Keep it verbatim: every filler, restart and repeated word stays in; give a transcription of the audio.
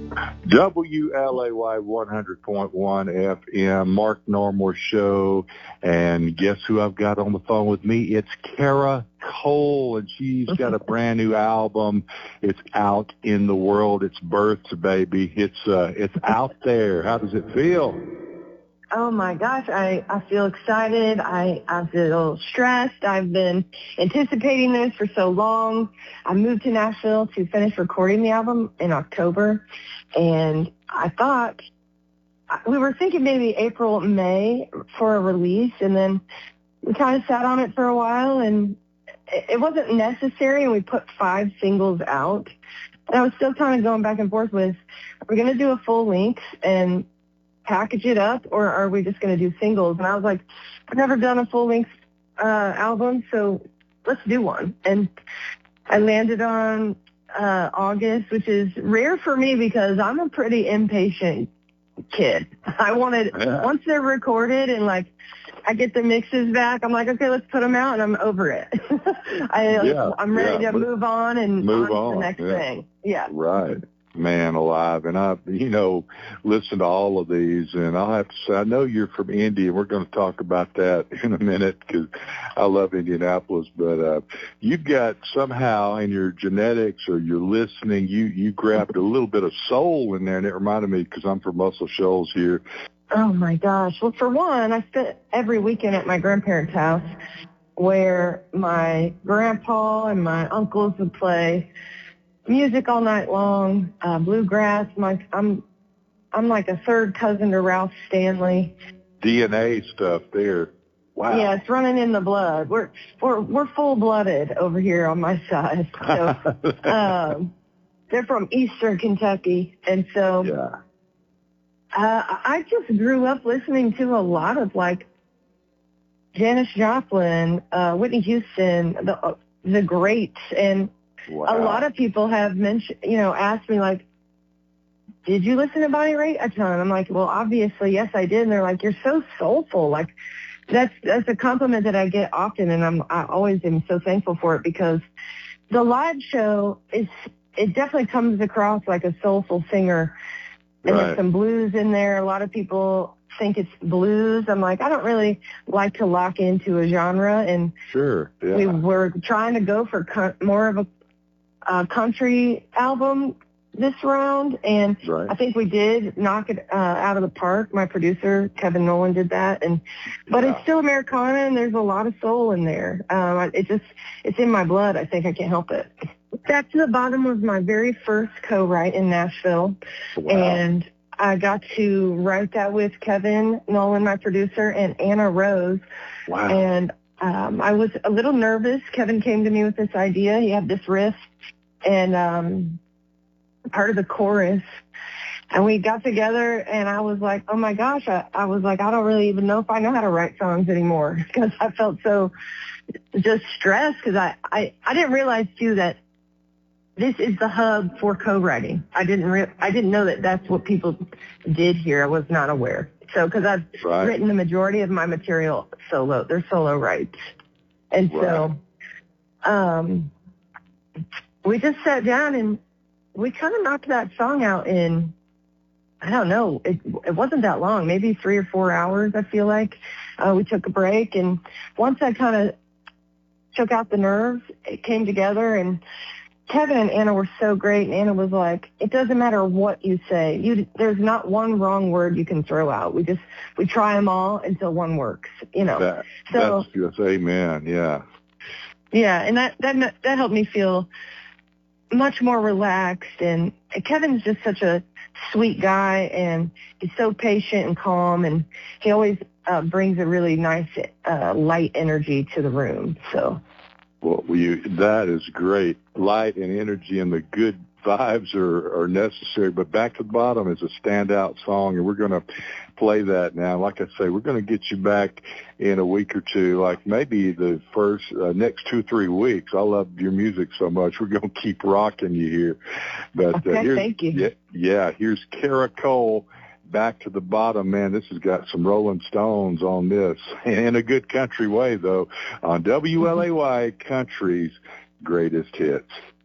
W L A Y one hundred point one F M, Mark Normore Show. And guess who I've got on the phone with me? It's Kara Cole, and she's got a brand new album. It's out in the world. It's Births, baby. It's uh, it's out there. How does it feel? Oh my gosh, I, I feel excited. I, I feel stressed. I've been anticipating this for so long. I moved to Nashville to finish recording the album in October, and I thought we were thinking maybe April, May for a release, and then we kind of sat on it for a while, and it wasn't necessary, and we put five singles out. And I was still kind of going back and forth with, are we going to do a full length and package it up, or are we just going to do singles? And I was like, I've never done a full-length uh, album, so let's do one. And I landed on uh, August, which is rare for me because I'm a pretty impatient kid. I wanted, yeah. once they're recorded and, like, I get the mixes back, I'm like, okay, let's put them out, and I'm over it. I, yeah, I'm ready yeah. to move on and move on, on to the next yeah. thing. Yeah. Right. Man alive. And I, you know, listen to all of these, and I'll have to say, I know you're from Indy, and we're going to talk about that in a minute because I love Indianapolis, but uh, you've got somehow in your genetics or your listening, you, you grabbed a little bit of soul in there, and it reminded me because I'm from Muscle Shoals here. Oh, my gosh. Well, for one, I spent every weekend at my grandparents' house where my grandpa and my uncles would play music all night long, uh, bluegrass. My, I'm, I'm like a third cousin to Ralph Stanley. D N A stuff there. Wow. Yeah, it's running in the blood. We're we're we're full blooded over here on my side. So um, they're from Eastern Kentucky, and so yeah. uh, I just grew up listening to a lot of like Janis Joplin, uh, Whitney Houston, the uh, the greats, and wow. a lot of people have mentioned, you know, asked me like, did you listen to Bonnie Raitt a ton? I'm like, well, obviously, yes, I did. And they're like, you're so soulful. Like, that's that's a compliment that I get often, and I'm I always am so thankful for it because the live show is it definitely comes across like a soulful singer, and right. there's some blues in there. A lot of people think it's blues. I'm like, I don't really like to lock into a genre, and sure, yeah. we were trying to go for co- more of a uh, country album this round, and right. I think we did knock it uh, out of the park. My producer Kevin Nolan did that, and but yeah. it's still Americana, and there's a lot of soul in there. Um, it just it's in my blood. I think I can't help it. Back to the Bottom was my very first co-write in Nashville, wow. and I got to write that with Kevin Nolan, my producer, and Anna Rose. Wow. And um, I was a little nervous. Kevin came to me with this idea. He had this riff and um, part of the chorus. And we got together, and I was like, oh, my gosh. I, I was like, I don't really even know if I know how to write songs anymore because I felt so just stressed because I, I, I didn't realize, too, that this is the hub for co-writing. I didn't re- I didn't know that that's what people did here. I was not aware. So, because I've right. written the majority of my material solo. They're solo writes. And right. so um, we just sat down and we kind of knocked that song out in, I don't know, it, it wasn't that long, maybe three or four hours, I feel like. Uh, we took a break, and once I kind of took out the nerves, it came together, and Kevin and Anna were so great, and Anna was like, it doesn't matter what you say. You, there's not one wrong word you can throw out. We just, we try them all until one works, you know. That, so, that's just amen, yeah. Yeah, and that, that, that helped me feel much more relaxed, and Kevin's just such a sweet guy, and he's so patient and calm, and he always uh, brings a really nice, uh, light energy to the room, so... Well, you, that is great. Light and energy and the good vibes are, are necessary. But Back to the Bottom is a standout song, and we're going to play that now. Like I say, we're going to get you back in a week or two, like maybe the first, uh, next two, three weeks. I love your music so much. We're going to keep rocking you here. But okay, uh, here's, thank you. Yeah, yeah, here's Kara Cole. Back to the Bottom, man. This has got some Rolling Stones on this, in a good country way, though, on W L A Y Country's Greatest Hits.